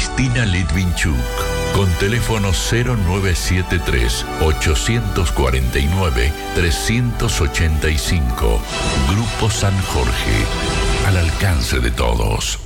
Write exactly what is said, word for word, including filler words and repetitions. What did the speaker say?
Cristina Litvinchuk. Con teléfono cero nueve siete tres, ocho cuatro nueve, tres ocho cinco. Grupo San Jorge. Al alcance de todos.